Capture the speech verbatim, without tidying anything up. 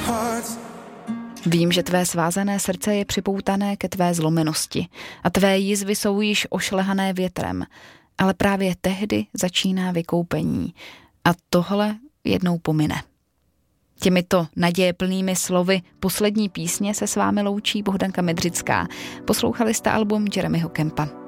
Vím, že tvé svázané srdce je připoutané ke tvé zlomenosti a tvé jizvy jsou již ošlehané větrem, ale právě tehdy začíná vykoupení a tohle jednou pomine. Těmito nadějeplnými slovy poslední písně se s vámi loučí Bohdanka Medřická. Poslouchali jste album Jeremyho Kempa.